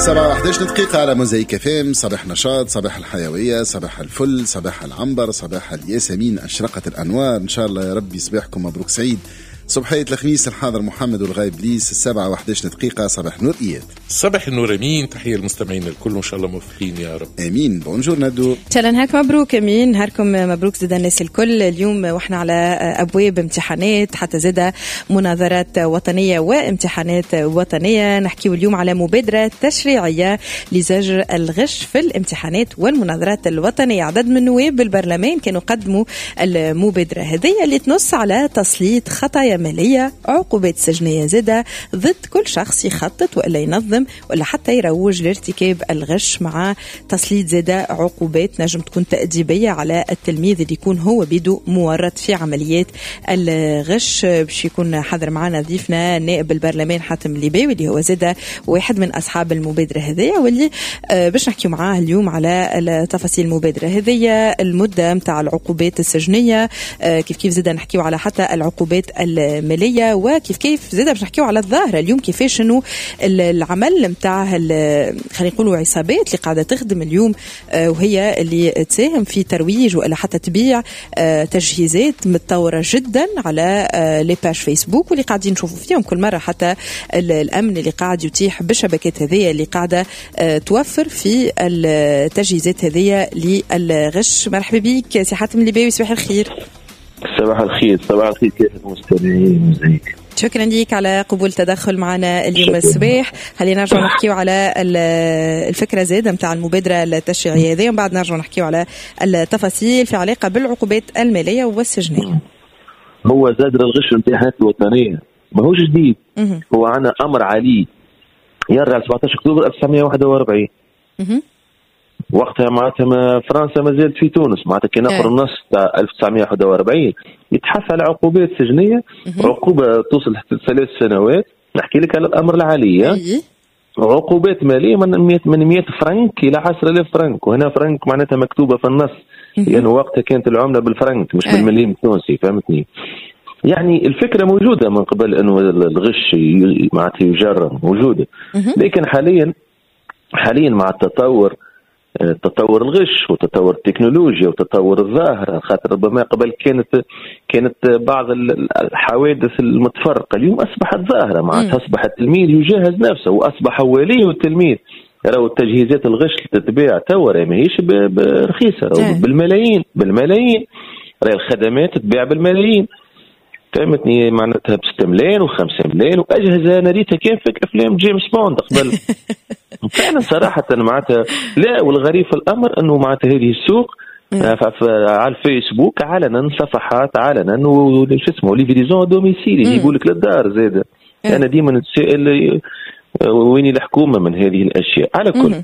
7:11 على موزايك FM. صباح نشاط، صباح الحيوية، صباح الفل، صباح العنبر، صباح الياسمين، أشرقت الأنوار. إن شاء الله يا ربي صباحكم مبروك سعيد. صبحية الخميس، الحاضر محمد والغايب بليس. 7:11 صباح نور إياد. صباح النور أمين. تحية المستمعين الكل، إن شاء الله موفقين يا رب. أمين. بونجور ندو. شالا نهارك مبروك أمين. نهاركم مبروك زيدا الناس الكل. اليوم وإحنا على أبواب امتحانات، حتى زيدا مناظرات وطنية وامتحانات وطنية. نحكيو اليوم على مبادرة تشريعية لزجر الغش في الامتحانات والمناظرات الوطنية. عدد من نواب البرلمان كانوا قدموا المبادرة هذه اللي تنص على تسليط خطايا مالية، عقوبات سجنية زادة ضد كل شخص يخطط وإلا ينظم ولا حتى يروج لارتكاب الغش، مع تسليط زادة عقوبات نجم تكون تأديبية على التلميذ اللي يكون هو بيدو مورط في عمليات الغش. باش يكون حاضر معنا ضيفنا نائب البرلمان حاتم الليباوي اللي هو زادة واحد من أصحاب المبادرة هذه، واللي باش نحكي معاه اليوم على تفاصيل المبادرة هذه، المدة متاع العقوبات السجنية، كيف زادة نحكيو على حتى العقوبات المالية، وكيف زادة باش نحكيو على الظاهرة اليوم كيفاش انه العمل متاع خلينا نقولوا عصابات اللي قاعدة تخدم اليوم وهي اللي تساهم في ترويج ولا حتى تبيع تجهيزات متطورة جدا على لي باج فيسبوك، واللي قاعدين نشوفوا فيهم كل مرة حتى الأمن اللي قاعد يتيح بالشبكات هذه اللي قاعدة توفر في التجهيزات هذه للغش. مرحبا بك سي حاتم الليباوي، صباح الخير. صباح الخير. صباح الخير، كيف المستمعين؟ ازيك؟ شكرا لك على قبول التدخل معنا اليوم الصباح. خلينا نرجع نحكيو على الفكرة زادة متاع المبادرة التشريعية هذه، ومن بعد نرجع نحكيو على التفاصيل في علاقة بالعقوبات المالية والسجنية. هو زادر الغش في الامتحانات الوطنية ما هوش جديد، هو عنا أمر عليه يرجع 17 أكتوبر 1941. وقتها معناتها فرنسا ما زالت في تونس، معناتها كي نقرأ النص تاع 1941 يتحث على عقوبات سجنية، عقوبة توصل حتى 3 سنوات. نحكي لك على الأمر العالي، عقوبات مالية من 100 فرنك إلى 10,000 فرنك، وهنا فرنك معناتها مكتوبة في النص لأنه يعني وقتها كانت العملة بالفرنك مش بالمليم التونسي، فهمتني؟ يعني الفكرة موجودة من قبل أنه الغش معناتها يجرم، موجودة، لكن حاليا مع تطور الغش وتطور التكنولوجيا وتطور الظاهرة، خاطر ربما قبل كانت بعض الحوادث المتفرقة، اليوم أصبحت ظاهرة، معناتها أصبح التلميذ يجهز نفسه وأصبح وليه التلميذ. راهو التجهيزات الغش اللي تتباع توا ماهيش برخيصة، راهو بالملايين، راهي الخدمات تتباع بالملايين، فهمتني؟ معناتها ب6 ملايين و5 ملايين، وأجهزة أنا ريتها كيف أفلام جيمس بوند قبل. فعلا صراحة معناتها لا، والغريب في الأمر أنه معناتها هذه السوق على الفيسبوك علنا، صفحات علنا، وش اسمه ليفريزون دوميسيل يجيبوا لك للدار زاده. أنا ديما نتسائل وين الحكومة من هذه الأشياء؟ على كل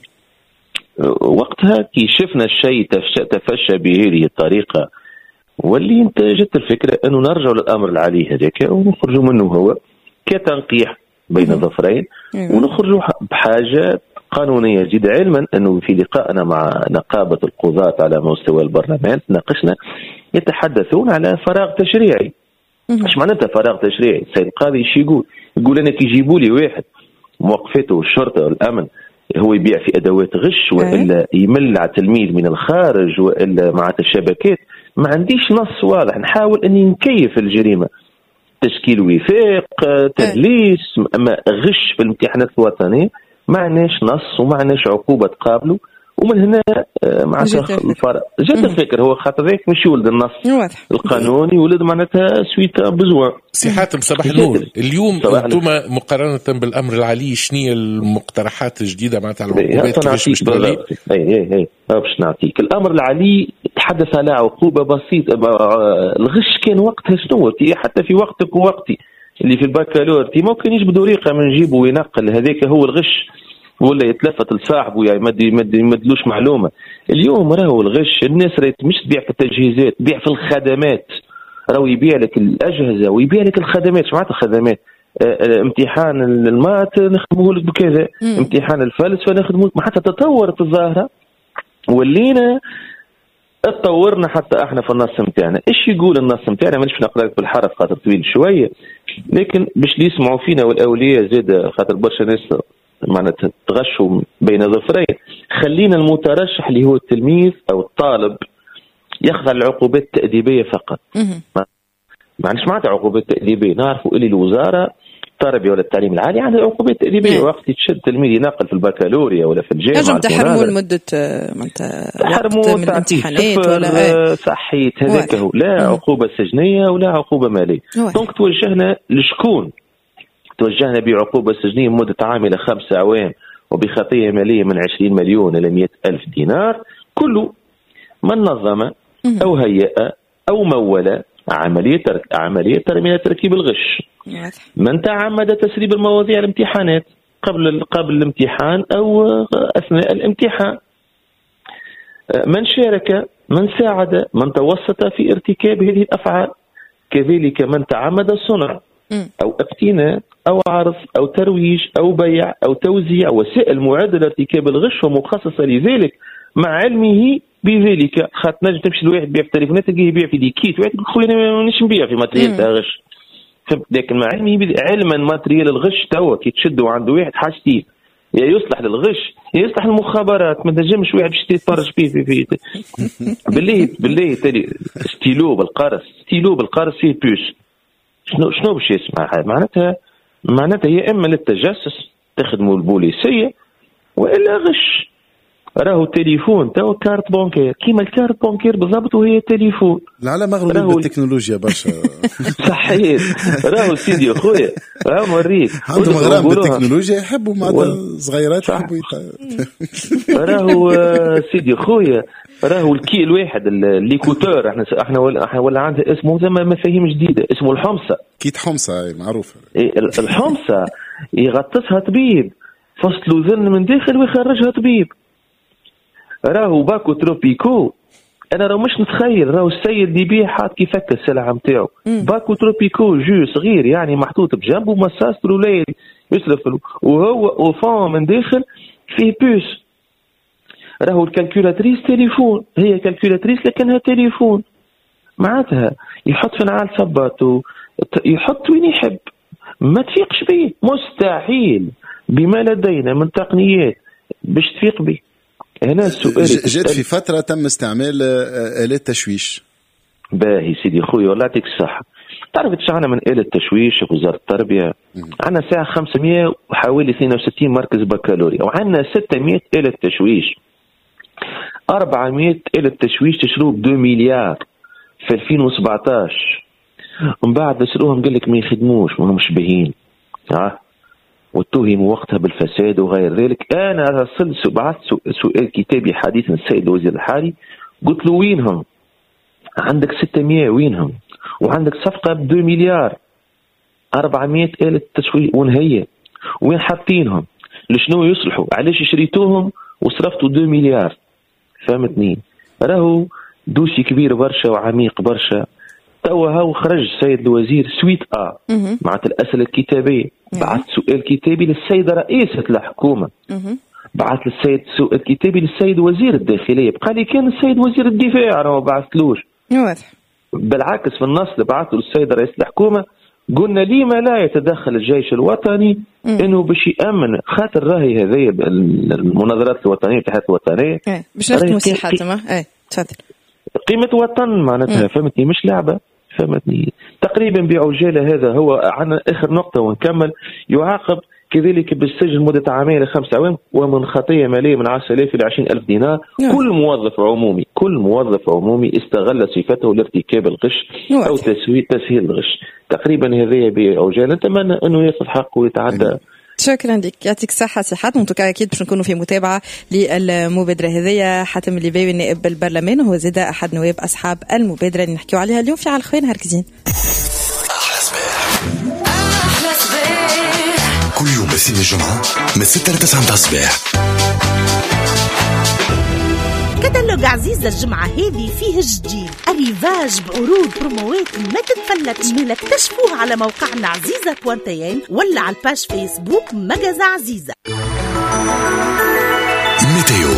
وقتها كي شفنا الشيء تفشى بهذه الطريقة، واللي انتجت الفكرة أنه نرجع للأمر العالي هذاك ونخرجوا منه هو كتنقيح بين الظفرين، ونخرجوا بحاجات قانونية جدا، علما أنه في لقائنا مع نقابة القضاة على مستوى البرلمان ناقشنا يتحدثون على فراغ تشريعي. ايش معناتها فراغ تشريعي؟ السيد القاضي ايش يقول أنا كي يجيبوا لي واحد موقفته والشرطة والأمن هو يبيع في أدوات غش وإلا يمل على تلميذ من الخارج وإلا مع الشبكات، ما عنديش نص واضح نحاول أني نكيف الجريمة، تشكيل وفاق، تدليس، أما غش في الامتحانات الوطنية ما عناش نص وما عناش عقوبة تقابله. ومن هنا معناتها الفرق جد الفكر هو خاطر ذاك مش يولد النص القانوني، ولد معناتها سويت بزوان. سي حاتم صباح النور. اليوم انتم مقارنة بالأمر العالي شنية المقترحات الجديدة معناتها العقوبات كيفاش باش تولي؟ اي باش نعطيك. الأمر العالي تحدث على عقوبة بسيطة. الغش كان وقتها شنو؟ حتى في وقتك ووقتي اللي في البكالور تي ممكن يجبد ورقة من جيبه وينقل، هذاك هو الغش، ولا يتلفت لصاحبه يعني ما يدلوش معلومه. اليوم راهو الغش الناس راهي مش تبيع في التجهيزات، تبيع في الخدمات، راهو يبيع لك الاجهزه ويبيع لك الخدمات. شو معناتها الخدمات؟ امتحان المات نخدمه لك بكذا، امتحان الفلسفه نخدمه لك. حتى تطورت الظاهره ولينا اتطورنا حتى احنا في النص نتاعنا. ايش يقول النص نتاعنا؟ مانيش نقرا لك بالحرف خاطر طويل شويه، لكن باش اللي يسمعوا فينا والاولياء زاد خاطر برشا ناس معناتها تغشوا بين ظفرين. خلينا المترشح اللي هو التلميذ أو الطالب يخضع للعقوبات التأديبية فقط. ما عندش معناتها عقوبات تأديبية. نعرفوا اللي الوزارة التربية ولا التعليم العالي عندها عقوبات تأديبية. وقت يتشد تلميذ ينقل في البكالوريا ولا في الجامعة يجب تحرموا لمدة وقت من الامتحانات ولا صحيت هذاك هو. لا عقوبة سجنية ولا عقوبة مالية. دونك توجهنا لشكون؟ توجهنا بعقوبة سجنية مدة عام إلى 5 أعوام وبخطية مالية من 20 مليون إلى 100,000 دينار. كل من نظم أو هيئ أو مول عملية ترمية تركيب الغش، من تعمد تسريب المواضيع الامتحانات قبل الامتحان أو أثناء الامتحان، من شارك، من ساعد، من توسط في ارتكاب هذه الأفعال، كذلك من تعمد صنع أو اقتناء أو عرض أو ترويج أو بيع أو توزيع وسائل معدة لارتكاب الغش ومخصصة لذلك مع علمه بذلك. خاطر نجم تمشي لواحد بيع في التليفونات تلقيه يبيع في ديكيت، واحد يقول خويا انا مانيش نبيع في ماتريال تاع غش، فهمت؟ لكن مع علمه علما ماتريال الغش توا كي تشدوا عنده واحد حاجتين، يا يصلح للغش يا يصلح للمخابرات. ما تنجمش واحد باش يتفرج فيه في بالله تالي ستيلو بالقرص فيه بوش. شنو باش يسمع؟ معناتها يا اما للتجسس تخدموا البوليسيه والا غش. راهو تليفون توا كارت بانكير كيما الكارت بانكير بالضبط وهي تليفون. لا مغرومين بالتكنولوجيا برشا. صحيح. راهو سيدي خويا راهو نوريك عندهم غرام بالتكنولوجيا يحبوا مع الصغيرات يحبوا راهو سيدي خويا راهو الكي الواحد الليكوتور احنا ولا عنده اسمه زي مفاهيم جديده اسمه الحمصه. كيت حمصه معروفه. الحمصه يغطسها طبيب فصل ذن من داخل ويخرجها طبيب. راهو باكو تروبيكو انا راه مش نتخيل راهو السيد اللي يبيع حاط كيفك السلعه نتاعو باكو تروبيكو جو صغير يعني محطوط بجنبه مساس الولاد يصرف وهو اوفون من داخل فيه بوس. راهو الكالكولاتريس تليفون، هي كالكولاتريس لكنها تليفون. معناتها يحط في نعال صباته يحط وين يحب، ما تفيقش به مستحيل بما لدينا من تقنيات باش تفيق به. هنا السؤال جات في فترة تم استعمال آلات تشويش. باهي سيدي خويا والله يعطيك الصحة. تعرف تشعنا من آلة تشويش في وزارة التربية عندنا ساعة 500 وحوالي 62 مركز بكالوريا وعندنا 600 آلة تشويش. 400 آلة تشويش تشروه ب2 مليار في 2017. ومن بعد نسألوهم قال لك ما يخدموش ما همش باهين واتهموا وقتها بالفساد وغير ذلك. انا رسلت بعثت سؤال كتابي حديث من السيد الوزير الحالي قلت له وينهم؟ عندك 600 وينهم؟ وعندك صفقه ب2 مليار 400 آلة تشويه وين هي؟ وين حاطينهم؟ لشنو يصلحوا؟ علاش شريتوهم وصرفتوا 2 مليار؟ فهمتني؟ راهو دوسي كبير برشا وعميق برشا. توا هاو خرج السيد الوزير سويت معناتها الأسئلة الكتابية. بعث سؤال كتابي للسيدة رئيسة الحكومة. بعث للسيد سؤال كتابي للسيد وزير الداخلية. بقى لي كان السيد وزير الدفاع أنا ما بعثتلوش. بالعكس في النص اللي بعثه للسيدة رئيسة الحكومة قلنا لما لا يتدخل الجيش الوطني انه باش يامن خاطر راهي هذه المناظرات الوطنيه والاتحادات الوطنيه باش نختموا سي حاتم. تفضل. قيمه وطن معناتها فهمتني مش لعبه فهمتني. تقريبا بعجاله هذا هو عندنا اخر نقطه ونكمل. يعاقب كذلك بالسجن مده عامين الى 5 أعوام ومن خطيه ماليه من 10,000 الى 20,000 دينار كل موظف عمومي استغل صفته لارتكاب الغش او تسهيل الغش. تقريبا هذه بعجاله نتمنى انه ياخذ حقه ويتعدى. شكرا لك يعطيك الصحة سي حاتم. اكيد باش نكونوا في متابعة للمبادرة هذه. حاتم الليباوي نائب بالبرلمان هو زاد احد نواب اصحاب المبادرة اللي نحكيو عليها اليوم في على الخوين هركزين. احلى صباح كل يوم اثنين الجمعة من 6 ل 9 متاع الصباح. كتالوج عزيزة الجمعة هذه فيه جديد الريفاج بعروض بروموات ما تتفلتش. ملك تشوفوها على موقعنا عزيزة بوانتيين ولا على الباج فيسبوك مجازة عزيزة. ميتيو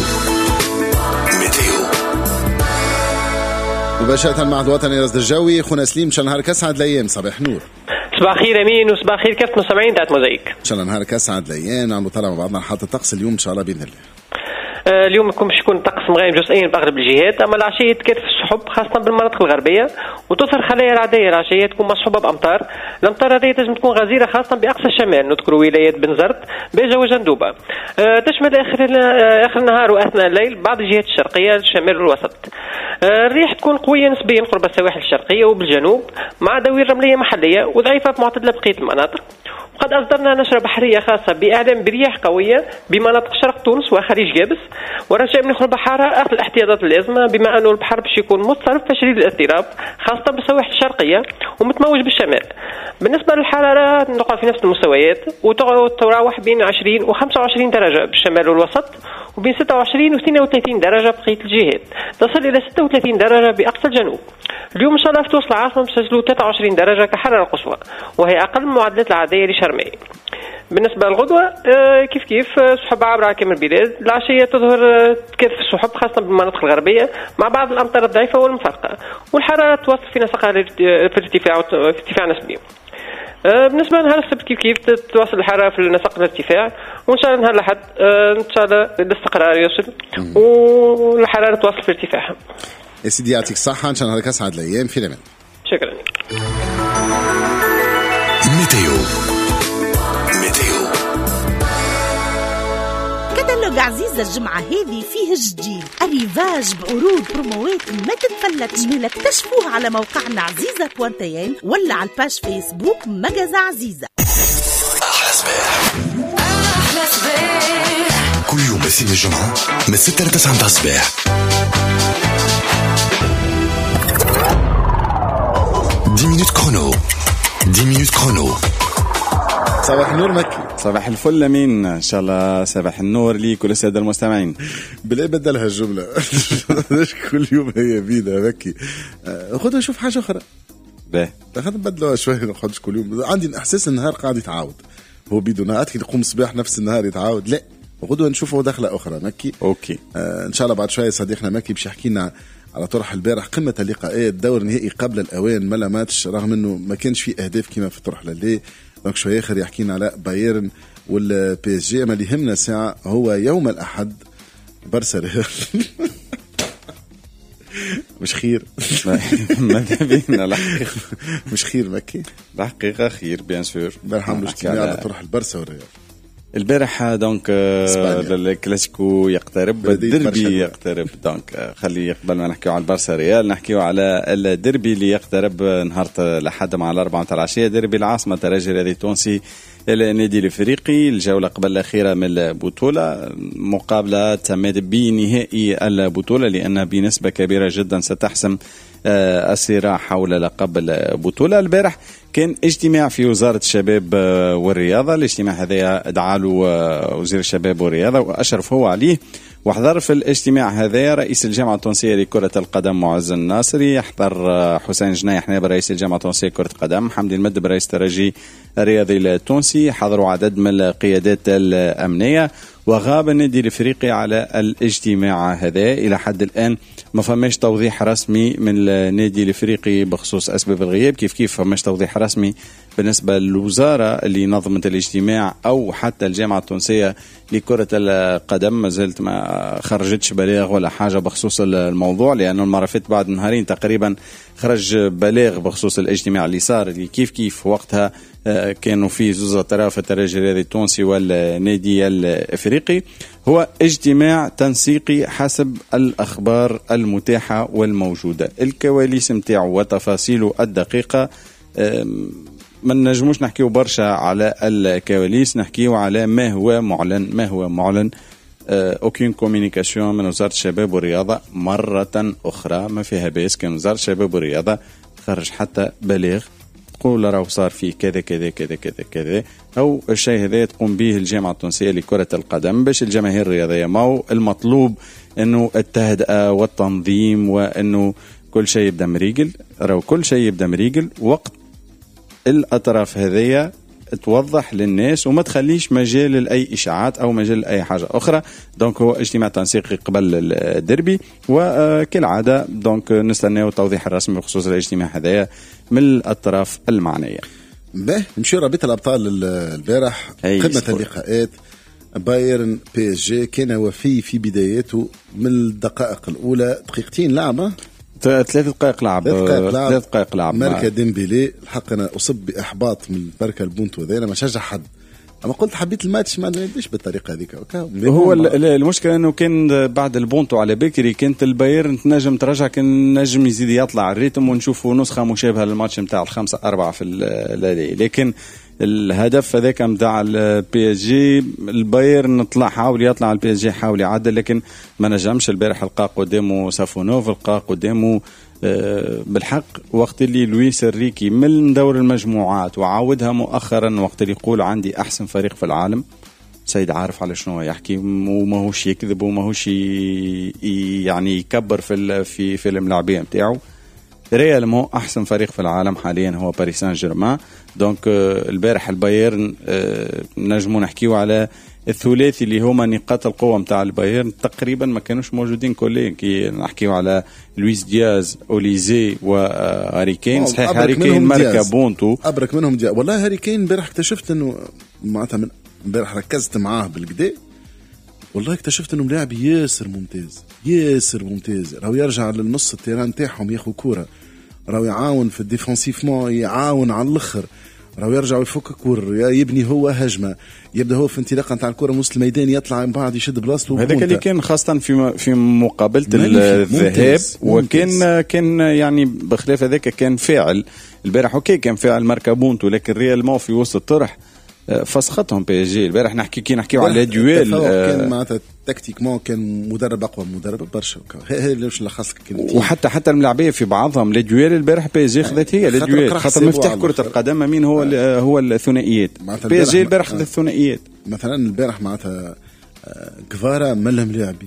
مباشرة مع الوطني رصد الجوي خونا سليم. شان نهارك اسعد الايام. صباح نور. صباح خير امين وصباح خير كافة المستمعين تاع موزايك. ان شاء الله نهارك اسعد الايام. عم نطلع مع بعضنا حتى الطقس اليوم ان شاء الله باذن الله. اليوم مش يكون طقس مغيم جزئيا باغلب الجهات، اما العشيه تكثف السحب خاصه بالمناطق الغربيه وتظهر خلايا رعديه. العشيه تكون مصحوبه بامطار، الامطار هذه تنجم تكون غزيره خاصه باقصى الشمال، نذكر ولايات بنزرت بيجا وجندوبه. تشمل اخر النهار واثناء الليل بعض الجهات الشرقيه الشمال والوسط. الريح تكون قويه نسبيا قرب السواحل الشرقيه وبالجنوب مع دوير رمليه محليه وضعيفه معتدله بقيه المناطق. وقد أصدرنا نشرة بحرية خاصة بإعلام برياح قوية بمناطق شرق تونس وخليج جابس، ورجاء من البحارة أخذ الاحتياطات اللازمة بما أنه البحر باش يكون مضطرب فشديد الاضطراب خاصة بالسواحل الشرقية ومتموج بالشمال. بالنسبة للحرارة نقع في نفس المستويات وتراوح بين 20 و 25 درجة بالشمال والوسط وبين 26 و 32 درجة بقية الجهات، تصل إلى 36 درجة بأقصى الجنوب. اليوم إن شاء الله في توصل العاصمة بسجلوا 23 درجة كحرارة القصوى وهي أقل من المعدلات العادية لشرمي. بالنسبة للغدوة كيف سحب عابرة على كامل البلاد. العشية تظهر تكثف السحب خاصة بالمناطق الغربية مع بعض الأمطار الضعيفة والمفرقة، والحرارة توصل في نسقها في ارتفاع نسبي. بالنسبة لنهار السبت كيف تواصل الحرارة في نسق الارتفاع، وإن شاء الله نهار الأحد إن شاء الله الاستقرار يوصل والحرارة تواصل في ارتفاعها. يا سيدي يعطيك الصحة، إن شاء الله أسعد الأيام في الأمان. شكرا. ميتيو كتالوج عزيز الجمعة هذه فيه جديد أريفاج بعروض بروموات ما تتفلت. جميلك تشوفوها على موقعنا عزيزة بوانتيين ولا على الباج فيسبوك مجازة عزيزة. أحلى صباح كل يوم اثنين الجمعة من 6 ل 9 متاع الصباح. 10 minutes chrono. 10 minutes chrono. صباح النور مكي. صباح الفل امين، ان شاء الله صباح النور لكل الساده المستمعين. بلا بدلها الجمله ليش كل يوم هي بينا مكي؟ خذوا نشوف حاجه اخرى. باهي خلينا نبدلوا شويه، ما نقعدش كل يوم. عندي احساس النهار قاعد يتعاود، هو بيدو نهار كي يقوم الصباح نفس النهار يتعاود. لا غدوه نشوفوا دخله اخرى مكي. اوكي ان شاء الله بعد شويه صديقنا مكي باش يحكي لنا على طرح البارح قمه اللقاءات دور نهائي قبل الاوان ما لماتش، رغم انه ما كانش فيه اهداف كما في طرح للي. دونك شويه اخر يحكينا على بايرن والبي اس جي. اما اللي يهمنا ساعه هو يوم الاحد برشا ريال مش خير ماذا بينا الحقيقة مش خير مكي الحقيقة خير بيان سور. الحمد لله على طرح البرسا والريال البارح. دونك الكلاسيكو يقترب، الدربي يقترب. دونك خلي قبل ما نحكيو على البرسا ريال نحكيو على الدربي اللي يقترب نهار الأحد مع 4 العشية. دربي العاصمة الترجي الرياضي التونسي النادي الافريقي. الجولة قبل الأخيرة من البطولة، مقابلة تمت بنهائي البطولة لأنها بنسبة كبيرة جدا ستحسم الصراع حول لقب البطولة. البارح كان اجتماع في وزارة الشباب والرياضة. الاجتماع هذا دعا له وزير الشباب والرياضة وأشرف هو عليه، وحضر في الاجتماع هذا رئيس الجامعة التونسية لكرة القدم معز الناصري، يحضر حسين جنايح نائب رئيس الجامعة التونسية لكرة القدم، حمدي المدب رئيس الترجي الرياضي التونسي، حضروا عدد من القيادات الأمنية. وغاب النادي الافريقي على الاجتماع هذا. الى حد الان ما فماش توضيح رسمي من النادي الافريقي بخصوص اسباب الغياب، كيف فماش توضيح رسمي بالنسبه للوزاره اللي نظمت الاجتماع او حتى الجامعه التونسيه لكره القدم. ما زلت ما خرجتش بلاغ ولا حاجه بخصوص الموضوع، لانه المره فاتت بعد نهارين تقريبا خرج بلاغ بخصوص الاجتماع اللي صار، اللي كيف وقتها كانوا في زوز اطراف الترجي الرياضي التونسي والنادي الافريقي. هو اجتماع تنسيقي حسب الاخبار المتاحه والموجوده. الكواليس نتاعو وتفاصيله الدقيقه ما نجموش نحكيو برشا على الكواليس، نحكيو على ما هو معلن. اوكين كوميونيكاسيون من وزاره الشباب والرياضه مره اخرى ما فيها باس. كان وزاره الشباب والرياضه خرج حتى بلاغ تقول راهو صار فيه كذا كذا كذا كذا كذا، او الشيء هذا تقوم به الجامعه التونسيه لكره القدم باش الجماهير الرياضيه. ما هو المطلوب انه التهدئه والتنظيم وانه كل شيء يبدا مريقل. راهو كل شيء يبدا مريقل وقت الاطراف هذية توضح للناس وما تخليش مجال لأي إشاعات أو مجال لأي حاجة أخرى. دونك هو اجتماع تنسيقي قبل الدربي، وكالعادة دونك نستنى التوضيح الرسمي بخصوص الاجتماع هذا من الأطراف المعنية. به نمشي رابطة الأبطال البارح قمة اللقاءات بايرن بي اس جي كان وفي في بداياته من الدقائق الأولى دقيقتين لعبة 3 دقائق لعب ماركا ديمبيلي الحق أنا أصب بإحباط من ماركا البونتو هذا، أنا ما شجع حد، أما قلت حبيت الماتش ما نبديش بالطريقة هذيك. هو المشكلة أنه كان بعد البونتو على بكري كانت البايرن تنجم ترجع، كان نجم يزيد يطلع الريتم ونشوفوا نسخة مشابهة للماتش متاع 5-4 في الليلة، لكن الهدف هذاك متاع البي اس جي البايرن حاول يطلع على البي اس جي، حاول يعدل لكن ما نجمش. البارح لقى قدامه سافونوف، لقى قدامه بالحق وقت اللي لويس الريكي من دور المجموعات وعاودها مؤخرا وقت اللي يقول عندي أحسن فريق في العالم، سيد عارف على شنو يحكي وما هوش يكذب وما هوش يعني يكبر في الملاعبية متاعه. ريال مو أحسن فريق في العالم حاليا هو باريس سان جيرمان. دونك البارح البايرن نجمو نحكيو على الثلاثي اللي هما نقاط القوة متاع البايرن تقريبا ما كانوش موجودين كلهم، كي نحكيو على لويس دياز أوليزي وهاري كين. صحيح هاري كين ماركا بونتو أبرك منهم دياز. والله هاري كين امبارح اكتشفت انه معناتها من امبارح ركزت معاه بالكدا، والله اكتشفت انه لاعب ياسر ممتاز. راهو يرجع للنص التيران تاعهم ياخذ كوره، راهو يعاون في الديفنسيفمون، يعاون على الاخر، راهو يرجع يفك كور، يبني هو هجمه، يبدا هو في انطلاقه نتاع الكره وسط الميدان، يطلع من بعد يشد بلاصته. هذاك اللي كان خاصه في مقابله الذهاب، وكان يعني بخلاف هذاك كان فاعل البارح. اوكي كان فاعل ماركا بونتو، لكن ريال مو في وسط الطرح فسختهم بي اس جي البارح. نحكيو على دويل كان معناتها تكتيكمون كان مدرب اقوى من مدرب برشا، هي اللي مش لخصك. وحتى الملاعبيه في بعضهم لدويل البارح بي اس جي خذت هي لدويل، خاطر مفتاح كره القدم مين هو الثنائيات. بي اس جي البارح خذت الثنائيات. مثلا البارح معناتها كفارا ملهم لاعبي،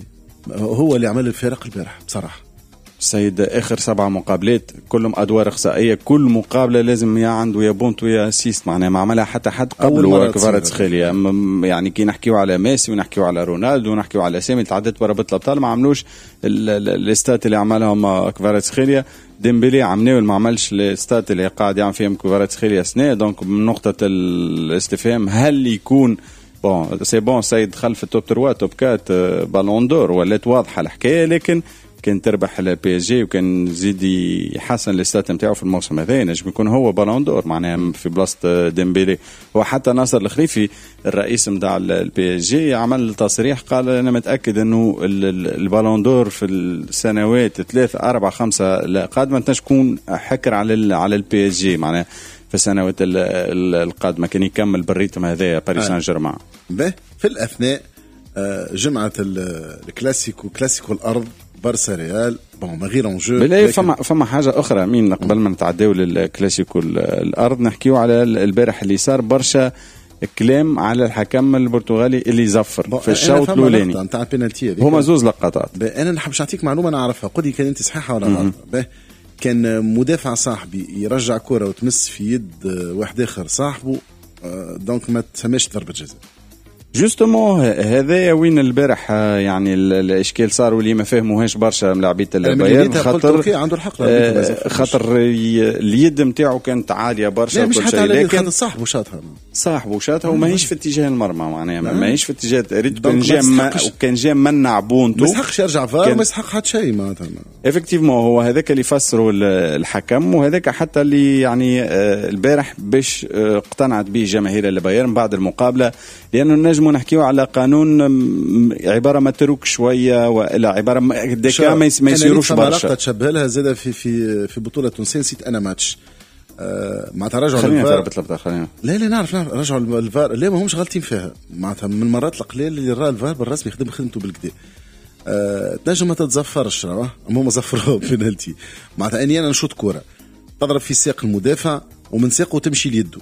هو اللي عمل الفارق البارح بصراحه. سيد آخر 7 مقابلات كلهم أدوار إخصائية، كل مقابلة لازم يا عنده يا بونتو يا أسيست، معناها ما عملها حتى حد قبله كفاراتسخيليا. يعني كي نحكيو على ميسي ونحكيو على رونالدو ونحكيو على سامي تعدت وربط الأبطال ما عملوش الاستات اللي عملهم كفاراتسخيليا. ديمبلي عملوا ما عملش الاستات اللي قاعد يعمل فيهم كفاراتسخيليا سنة. دونك من نقطة الاستفهام هل يكون سي بون سيد خلف التوب 3 توب 4 بالون دور، ولات واضحة الحكاية، لكن كان تربح البي اس جي وكان زيد يحسن الاستات نتاعو في الموسم هذا، نجم يكون هو بالون دور معناها في بلاصه ديمبيلي. وحتى ناصر الخليفي الرئيس نتاع البي اس جي عمل تصريح قال انا متاكد انه البالون دور في السنوات 3 4 5 القادمه تكون حكر على البي اس جي معناها في السنوات القادمه كان يكمل بالريتم هذا باريس سان جيرمان. في الاثناء جمعه الكلاسيكو الارض بارسا ريال ما غير اونجو. بلا فما حاجه اخرى مين قبل ما نتعداو للكلاسيكو الارض نحكيو على البارح اللي صار برشا كلام على الحكم البرتغالي اللي زفر في الشوط الاولاني نتاع البينالتي. هما زوز لقطات. انا نحب نعطيك معلومه نعرفها، قولي كان انت صحيحه ولا غلط. كان مدافع صاحبي يرجع كره وتمس في يد واحد اخر صاحبه، دونك ما تسماش ضربه جزاء. جوستومون هذا وين البارح يعني الاشكال صار واللي ما فهموهاش برشا ملاعبيه البايرن، خاطر عنده الحق خاطر اليد نتاعو كانت عاليه برشا وكل شيء، لكن صاحبه شاطها وماهيش في اتجاه المرمى معناها ماهيش في اتجاه ريت كان جا منع بونتو ما يسحقش يرجع فار ما يسحق حتى شيء معناتها. افكتيفمون هو هذاك اللي فسروا الحكم، وهذاك حتى اللي يعني البارح باش اقتنعت به جماهير البايرن بعد المقابله، لانه النجم نحكيو على قانون عباره ما تروك شويه ولا عباره ديكا ما يسيروش برشا. لقطه تشبه لها زاده في بطوله تونسيه، نسيت انا ماتش مع تراجع الفار. لا نعرف رجعوا الفار، لا ما همش غلطين فيها معناتها من المرات القليله اللي راه الفار بالرسمي يخدم خدمته بالكدا. تنجم ما تتزفرش راه هما زفروا بينالتي معناتها اني انا نشوط كره تضرب في ساق المدافع ومن ساقه تمشي ليده.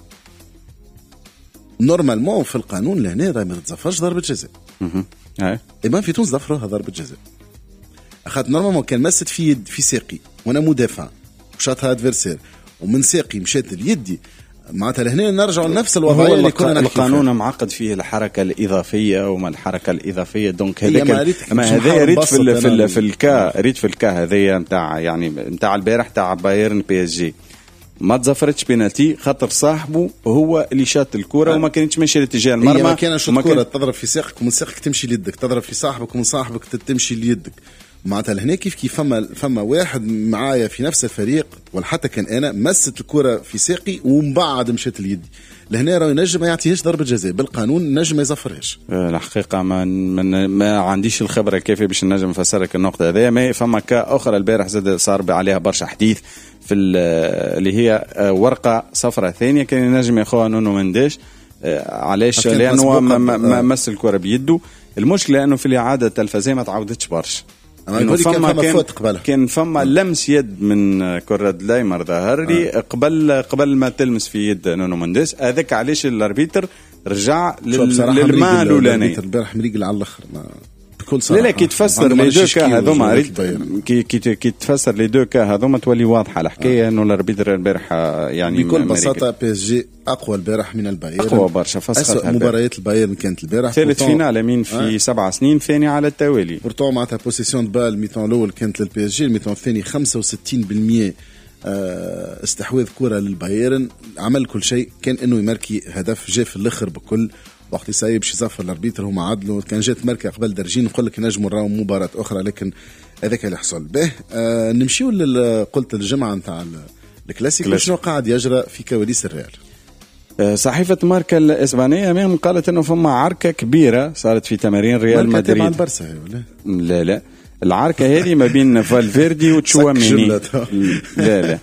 نورمالمون في القانون لهنا راه ما تتزفرش ضربه جزاء. اما في تونس ضفروها ضربه جزاء، اخذت نورمالمون كان مست في يد في ساقي وانا مدافع وشاطها ادفيرسير ومن ساقي مشات ليدي، معناتها لهنا نرجع لنفس الوضعيه اللي كنا نحكي فيها. القانون معقد فيه الحركه الاضافيه وما الحركه الاضافيه، دونك هذاك ما هذا ريت في الكا هذايا نتاع يعني نتاع البارح تاع بايرن بي اس جي ما تزفرتش بينالتي خاطر صاحبه هو اللي شاط الكرة وما كانتش ماشيه لاتجاه المرمى. ما كانش الكرة تضرب في ساقك ومن ساقك تمشي ليدك، تضرب في صاحبك ومن صاحبك تمشي ليدك. معناتها لهنا كيف فما واحد معايا في نفس الفريق ولا حتى كان انا مست الكرة في ساقي ومن بعد مشيت ليدي، لهنا راه ينجم ما يعطيهاش ضربة جزاء بالقانون، نجم ما يزفرهاش. الحقيقة ما عنديش الخبرة الكافية باش نجم نفسرك النقطة هذه. ما فما كأخرى البارح زاد صار عليها برشا حديث في اللي هي ورقة صفراء ثانية كان ينجم ياخذها نونو منداش. علاش؟ لأنه ما مس الكرة بيده. المشكلة أنه في الإعادة التلفزية ما تعودتش برشا. كان فما لمس يد من كرة لايمر ظهر لي قبل ما تلمس في يد نونو مندس. هذاك علاش الاربيتر رجع للماء الاولاني. البارح مريقل على الاخر لا كي تفسر لي دو كا هذوما كي تفسر لي دو كا هذوما تولي واضحه الحكايه انه الاربيتر البارح يعني بكل بساطه بي اس جي اقوى البارح من البايرن، اقوى برشا فسختها. مباريات البايرن كانت البارح ثالث فينال من في 7 سنين ثاني على التوالي. بورتون معناتها بوسيسيون دبال الميتون الاول كانت للبي اس جي، الميتون الثاني 65% استحواذ كره للبايرن. عمل كل شيء، كان انه يماركي هدف جاء في الاخر بكل وقت يسايب شي زفر الاربيتر هما عدلوا. كان جات ماركه قبل درجين نقول لك نجموا نراو مباراه اخرى، لكن هذاك اللي حصل به. نمشيو قلت الجمعه نتاع الكلاسيكو شنو قاعد يجرى في كواليس الريال. صحيفة ماركا الإسبانية مهم قالت إنه فما عركة كبيرة صارت في تمارين ريال مدريد. مع البرسا لا العركة هذه ما بين فالفيردي وتشواميني. لا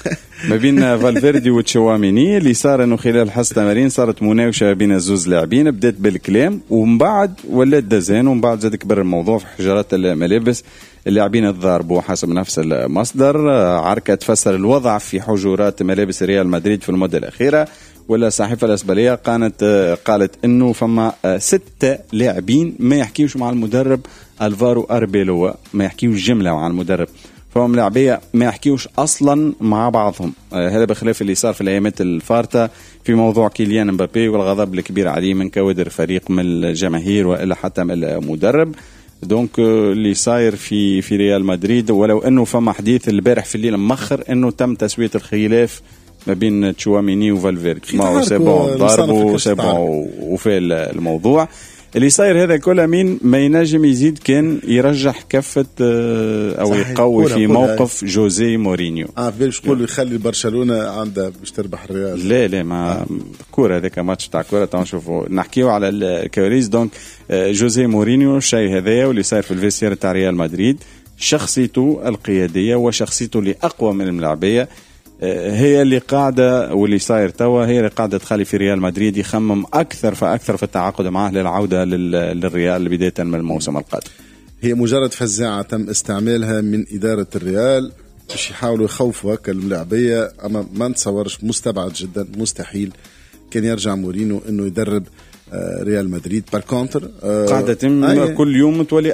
ما بين فالفيردي وتشواميني اللي صار انه خلال حصة تمارين صارت مناوشة بين الزوز لاعبين. بدات بالكلام ومن بعد ولات دزان ومن بعد زاد كبر الموضوع في حجرات الملابس. اللاعبين الضاربوا حسب نفس المصدر. عركة تفسر الوضع في حجرات ملابس ريال مدريد في المدة الأخيرة. ولا الصحيفة الإسبانية قالت انه فما 6 لاعبين ما يحكيوش مع المدرب الفارو أربيلو، ما يحكيوش جملة مع المدرب. فهم لاعبية ما يحكيوش أصلا مع بعضهم. هذا بخلاف اللي صار في الأيامات الفارطة في موضوع كيليان مبابي والغضب الكبير عليه من كوادر الفريق من الجماهير وإلا حتى من المدرب. دونك اللي صاير في ريال مدريد، ولو أنه فما حديث البارح في الليل مخر أنه تم تسوية الخلاف ما بين تشواميني وفالفيردي. ما سيبون ضربوا سيبون وفي الموضوع اللي صاير هذا كله. مين ما ينجم يزيد كان يرجح كفة أو يقوي في موقف جوزي مورينيو. باش تقول يخلي برشلونة عندها باش تربح الريال. لا ما كورة هذاك ماتش تاع كورة تنشوفوا نحكيو على الكواليس. دونك جوزي مورينيو الشيء هذايا واللي صاير في الفيستير تاع ريال مدريد، شخصيته القيادية وشخصيته اللي أقوى من الملاعبية هي اللي قاعدة، واللي صاير توا هي اللي قاعدة تخلي في ريال مدريد يخمم أكثر فأكثر في التعاقد معه للعودة للريال بداية من الموسم القادم. هي مجرد فزاعة تم استعمالها من إدارة الريال باش يحاولوا يخوفوا هكا الملاعبية. أما ما نتصورش، مستبعد جدا، مستحيل كان يرجع مورينو إنه يدرب ريال مدريد. بالكونتر قاعدة كل يوم تولي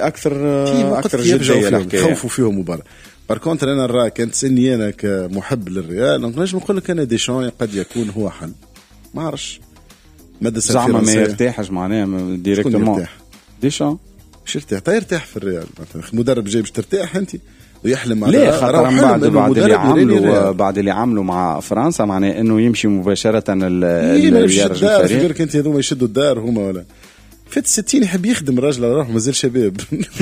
أكثر جدية خوفوا فيهم مباراة. باركونتر انا نرى كانت تسني انا كمحب للريال نجم نقول لك انا ديشان قد يكون هو حل. ما عرفش مدرسه زعما ما يرتاحش معناها ديريكتومون ديشان مش يرتاح في الريال. مثلا مدرب جاي باش ترتاح انت ويحلم على لا خاطر بعد اللي عملوا مع فرنسا معناه انه يمشي مباشره الفريق. انت هذوما يشدوا الدار هما ولا فات 60 يحب يخدم الراجل راح مازال شباب.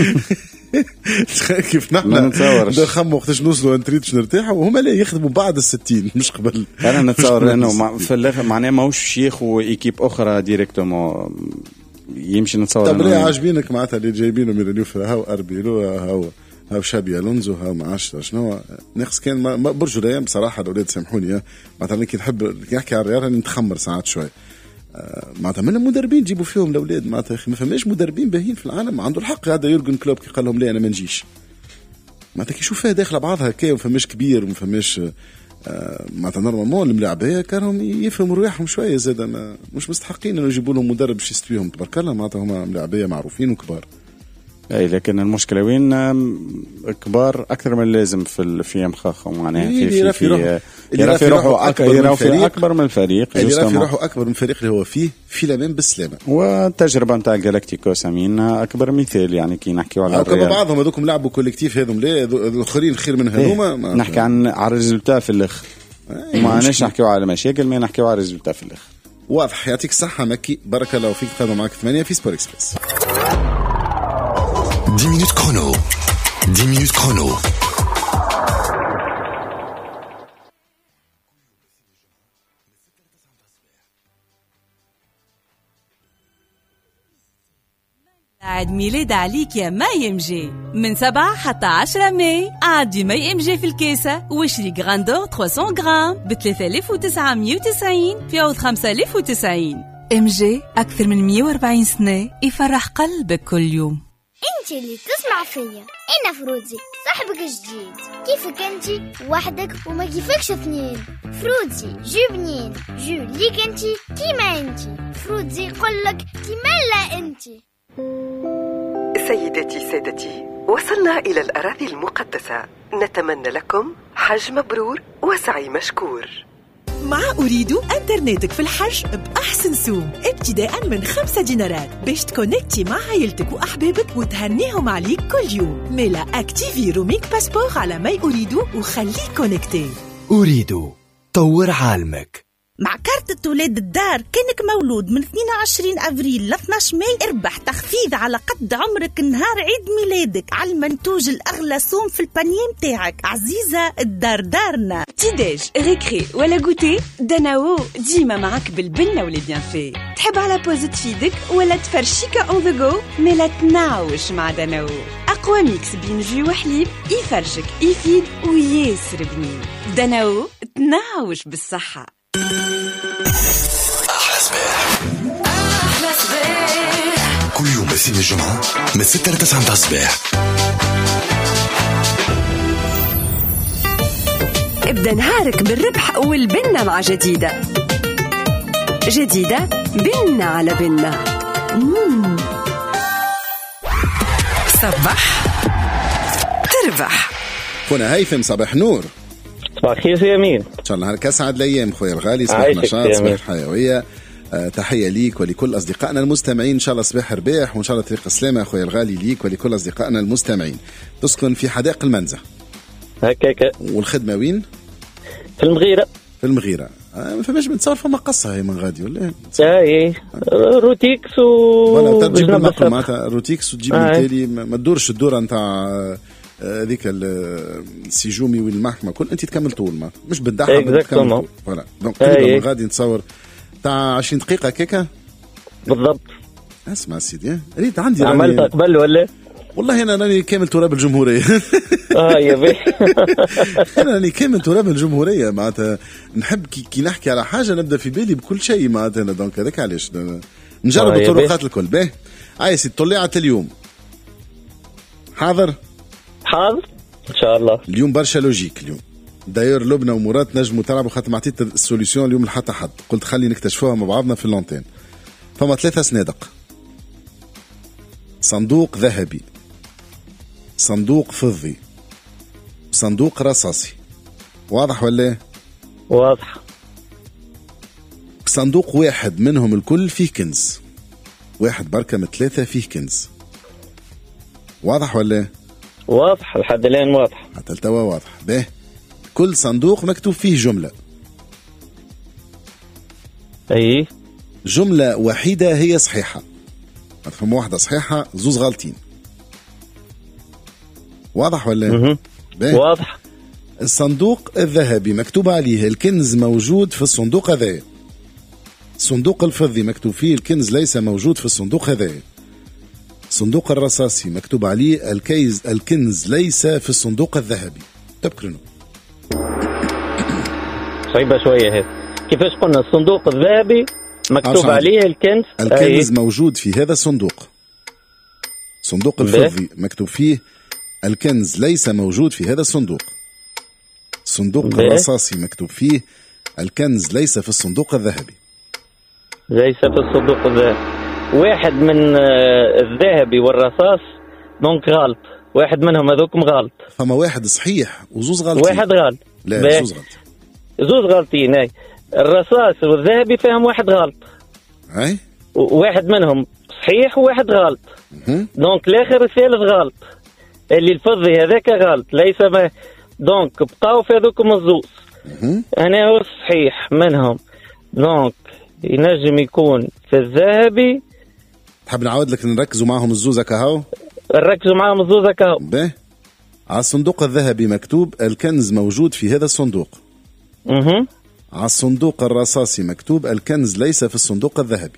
كيف نحن نخمم وقتاش نوصلوا نريدش نرتاحوا وهما لا يخدموا بعد 60 مش قبل. انا نتصور انه في الاخر معناه ماهوش ياخذوا ايكيب اخرى ديريكتومون يمشي. نتصور طب ليه عاجبينك معناتها اللي جايبينه من اليوف هاو اربيلو هاو شابي الونزو هاو ما عرفتش شنو ناقص كان برج ريان بصراحه الاولاد سامحوني معناتها كي نحب نحكي على الريال نتخمر ساعات شوي. معناتها من المدربين جيبوا فيهم الاولاد معناتها ما فماش مدربين باهين في العالم. عنده الحق هذا يورجن كلوب كي قال لهم لا انا ما نجيش. معناتها كي يشوفها داخله بعضها هكا وما فماش كبير وما فماش معناتها نورمالمون الملاعبيه كانوا يفهموا رواحهم شويه زاد مش مستحقين انه يجيبوا لهم مدرب باش يستويهم. تبارك الله معناتها هما ملاعبيه معروفين وكبار. اي لكن المشكله وين كبار اكثر من اللازم في مخاخهم معناها في روحه اكبر من الفريق. اللي في روحه اكبر من الفريق اللي هو فيه في الامان بالسلامه. والتجربه نتاع جالاكتيكوس امين اكبر مثال يعني كي نحكيو على الريال. بعضهم هذوكم لعبوا كوليكتيف هذوم لا الاخرين خير من هذوما. نحكي عن الريزلتا في الاخر ما عناش نحكيو على مشاكل، ما نحكيو على ريزولتا في الاخر. واضح. يعطيك الصحة مكي، بارك الله فيك. تقدم معك 8 في سبور اكسبريس. 10 minutes chrono. 10 minutes chrono. عيد ميلاد عليك يا ماي ام جي من 7 حتى 10 ماي. عادي ماي ام جي في الكاسة واشري غراندور 300 غرام ب 3990 في عوض 5090. ام جي أكثر من 140 سنة يفرح قلبك كل يوم. انت اللي تسمع فيا، انا فروزي صاحبك الجديد. كيفك انت وحدك وما كيفكش اثنين؟ فروزي جو بنين، جو ليك انت كيما انت. فروزي يقولك كيما لا انت. سيدتي سادتي، وصلنا إلى الأراضي المقدسة. نتمنى لكم حج مبرور وسعي مشكور. مع أريدو أنترنتك في الحج بأحسن سوم ابتداء من 5 دينارات باش تكونكتي مع عائلتك وأحبابك وتهنيهم عليك كل يوم. ميلا أكتيفي روميك باسبور على ماي أريدو وخليك كونكتي. أريدو طور عالمك. مع كارت ولاد الدار كانك مولود من 22 أبريل ل 12 ماي اربح تخفيض على قد عمرك نهار عيد ميلادك على المنتوج الأغلى سوم في البانيه متاعك. عزيزة الدار دارنا. تيداج ريكري ولا غوتي، دناو ديما معك بالبنة ولا بيان في. تحب على بوزة فيدك ولا تفرشيكا اون ذا جو؟ ملا تناوش مع دناو. أقوى ميكس بين جو وحليب يفرشك يفيد وياسر بنين. دناو تناوش بالصحة. أحلى صباح كل يوم اثنين الجمعة من 6 ل 9 متاع الصباح. ابدأ نهارك بالربح والبنة مع جديدة. جديدة بنة على بنة. صباح تربح. خونا هيثم صباح نور. صباح الخير يا يمين. ان شاء الله نهارك اسعد الايام خويا الغالي. صباح نشاط، صباح حيويه. تحيه ليك ولكل اصدقائنا المستمعين. ان شاء الله صباح رباح وان شاء الله طريق السلامه خويا الغالي ليك ولكل اصدقائنا المستمعين. تسكن في حدائق المنزه هكاك. والخدمه وين؟ في المغيره. في المغيره. ما فماش بنتصور فما قصه هي من غادي ولا ايه؟ روتيكس ولا تجيب النقل معناتها روتيكس وتجيب بالتالي ما تدورش الدوره نتاع هذيك السجومي والمحكمه كل انت تكمل طول ما مش بالدحه تكمل فوالا. دونك تقريبا غادي نتصور تاع 20 دقيقه كيكه بالضبط. اسمع سيدي ريت عندي عملت قبل ولا والله انا راني كامل تراب الجمهوريه. يا بي انا راني كامل تراب الجمهوريه معناتها نحب كي نحكي على حاجه نبدا في بالي بكل شيء معناتها. دونك هذاك علاش نجرب الطرقات الكل. باهي عايسي طلعت اليوم حاضر ان شاء الله. اليوم برشا لوجيك. اليوم داير لبنى ومراد نجموا تلعبوا خاطر ما عطيت السوليسيون اليوم لحتى حد. قلت خلي نكتشفوها مع بعضنا في اللونتين. فما 3 صنادق: صندوق ذهبي، صندوق فضي، صندوق رصاصي. واضح ولا؟ واضح. صندوق واحد منهم الكل فيه كنز. واحد بركة من 3 فيه كنز. واضح ولا؟ واضح لحد الآن واضح. حتى التوا واضح. به كل صندوق مكتوب فيه جملة. أي جملة وحيدة هي صحيحة. فما واحدة صحيحة زوز غلطين. واضح ولا؟ واضح. الصندوق الذهبي مكتوب عليه الكنز موجود في الصندوق هذا. الصندوق الفضي مكتوب فيه الكنز ليس موجود في الصندوق هذا. الصندوق الرصاصي مكتوب عليه الكنز ليس في الصندوق الذهبي. تبكرنوا صعيبة شوية هذه. كيفاش قلنا الصندوق الذهبي مكتوب عليه الكنز موجود في هذا الصندوق. الصندوق الفضي مكتوب فيه الكنز ليس موجود في هذا الصندوق. الصندوق الرصاصي مكتوب فيه الكنز ليس في الصندوق الذهبي. ليس في الصندوق الذهبي. واحد من الذهبي والرصاص دونك غلط. واحد منهم هذوكم غلط. فما واحد صحيح وزوز غلطين. واحد غلط. لا زوز غلط. زوز غلطين. اي الرصاص والذهبي فيهم واحد غلط. اي واحد منهم صحيح وواحد غلط. دونك الاخر الثالث غلط. اللي الفضي هذاك غلط. ليس ما دونك بقاو في هذوكم الزوز. أنا هو الصحيح منهم. دونك ينجم يكون في الذهبي. تحب نعاود لك نركزوا معهم الزوزة كهو؟ نركزوا معهم الزوزة كهو. به على الصندوق الذهبي مكتوب الكنز موجود في هذا الصندوق. على الصندوق الرصاصي مكتوب الكنز ليس في الصندوق الذهبي.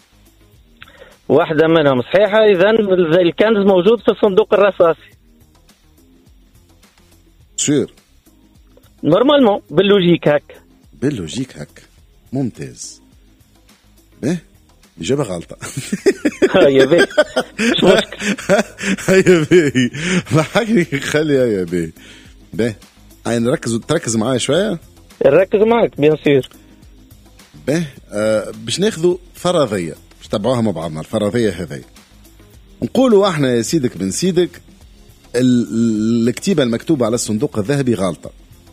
واحدة منهم صحيحة، إذا الكنز موجود في الصندوق الرصاصي. شير نورمالمون باللوجيك هك. باللوجيك هك ممتاز. به إجابة غلطة. هيا بيه مش مشكل. هيا بيه ضحكني خلي هيا بيه. به يعني تركز معايا شوية. نركز معك بيان سير. به باش ناخذوا فرضية باش تبعوها مع بعضنا. الفرضية هذه نقولوا احنا يا سيدك بن سيدك الكتيبة المكتوبة على الصندوق الذهبي غلطة.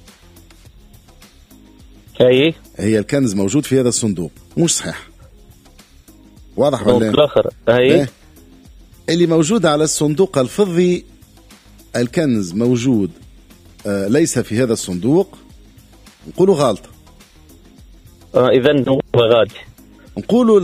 هي الكنز موجود في هذا الصندوق مش صحيح. واضح ولا الآخر اللي موجود على الصندوق الفضي الكنز موجود ليس في هذا الصندوق نقولوا غلطة. إذن هو غادي نقولوا